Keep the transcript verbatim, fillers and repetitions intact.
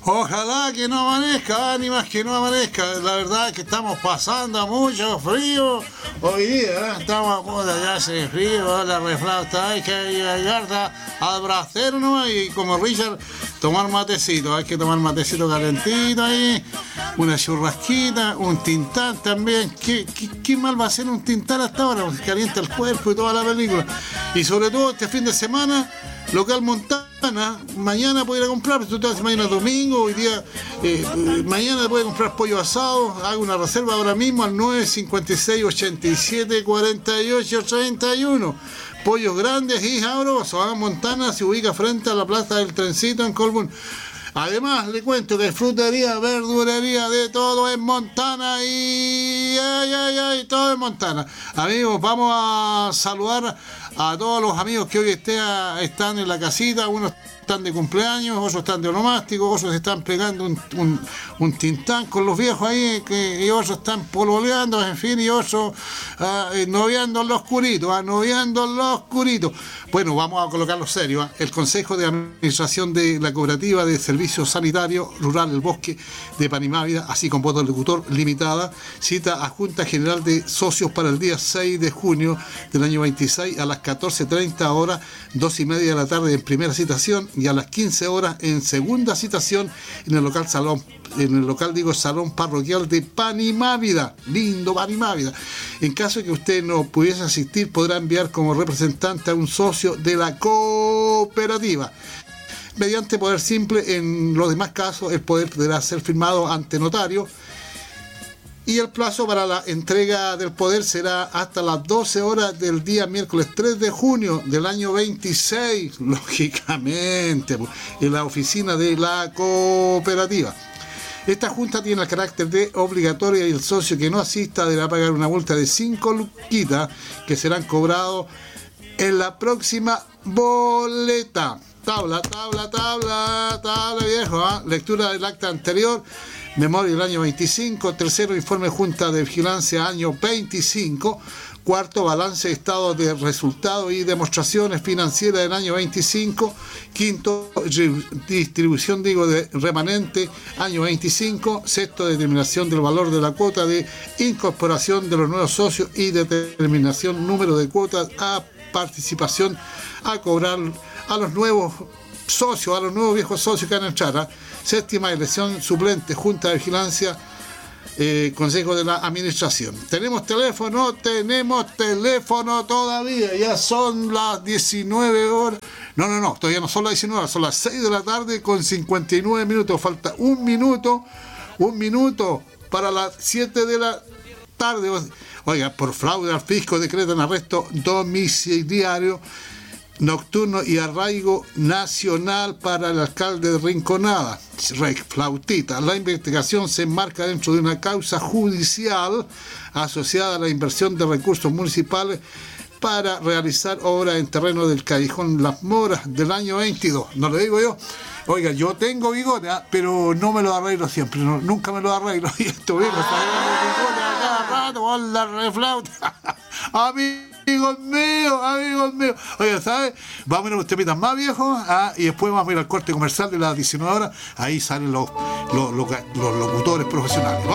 Ojalá que no amanezca, ánimas que no amanezca. La verdad es que estamos pasando mucho frío hoy día, ¿eh? Estamos a punto de hacer frío, la reflauta, hay que llegar al bracero nomás y como Richard, tomar matecito, hay que tomar matecito calentito ahí, una churrasquita, un tintán también. ¿Qué, qué, qué mal va a ser un tintán hasta ahora? Porque calienta el cuerpo y toda la película. Y sobre todo este fin de semana, local Montana, mañana puede ir a comprar, pero tú te vas mañana domingo, hoy día, eh, eh, mañana puede comprar pollo asado, hago una reserva ahora mismo al nueve cincuenta y seis, ochenta y siete, cuarenta y ocho, treinta y uno. Pollos grandes y sabrosos, ¿eh? Montana se ubica frente a la plaza del Trencito en Colbún. Además, le cuento que frutería, verdurería, de todo en Montana y ay, ay, ay, todo en Montana. Amigos, vamos a saludar a todos los amigos que hoy esté, están en la casita. Unos están de cumpleaños, otros están de onomástico, otros están pegando un, un, un tintán con los viejos ahí, que, y otros están pololeando, en fin, y otros uh, noviando en lo oscurito, uh, noviando en lo oscurito. Bueno, vamos a colocarlo serio. ¿eh? El Consejo de Administración de la Cooperativa de Servicios Sanitarios Rural El Bosque de Panimávida, así con voto del locutor limitada, cita a Junta General de Socios para el día seis de junio del año veintiséis a las catorce treinta horas, dos y media de la tarde en primera citación y a las quince horas en segunda citación en el local salón, en el local digo Salón Parroquial de Panimávida, lindo Panimávida. En caso de que usted no pudiese asistir, podrá enviar como representante a un socio de la cooperativa. Mediante poder simple, en los demás casos, el poder deberá ser firmado ante notario y el plazo para la entrega del poder será hasta las doce horas del día miércoles tres de junio del año veintiséis, lógicamente, en la oficina de la cooperativa. Esta junta tiene el carácter de obligatoria y el socio que no asista deberá pagar una multa de cinco luquitas que serán cobrados en la próxima boleta. Tabla, tabla, tabla, tabla, viejo, ¿eh? Lectura del acta anterior, memoria del año veinticinco, tercero, informe Junta de Vigilancia año veinticinco, cuarto, balance de estado de resultados y demostraciones financieras del año veinticinco, quinto, distribución, digo, de remanente año veinticinco, sexto, determinación del valor de la cuota de incorporación de los nuevos socios y determinación número de cuotas a participación a cobrar a los nuevos socios, a los nuevos viejos socios que van a entrar. ¿eh? Séptima, elección suplente, Junta de Vigilancia, eh, Consejo de la Administración. ¿Tenemos teléfono? Tenemos teléfono todavía. Ya son las diecinueve horas. No, no, no, todavía no son las diecinueve horas, son las seis de la tarde con cincuenta y nueve minutos. Falta un minuto, un minuto para las siete de la tarde. Oiga, por fraude al fisco decretan arresto domiciliario nocturno y arraigo nacional para el alcalde de Rinconada, Flautita. La investigación se enmarca dentro de una causa judicial asociada a la inversión de recursos municipales para realizar obras en terreno del Callejón Las Moras del año veintidós. No le digo yo. Oiga, yo tengo bigote, ¿eh? Pero no me lo arreglo siempre, no, nunca me lo arreglo. Y esto viejo está bigote a cada rato con la reflauta. Amigos míos, amigos míos. Oiga, ¿sabes? Vamos a ir a unos temitas más viejos, ¿ah? Y después vamos a ir al corte comercial de las diecinueve horas. Ahí salen los, los, los, los locutores profesionales.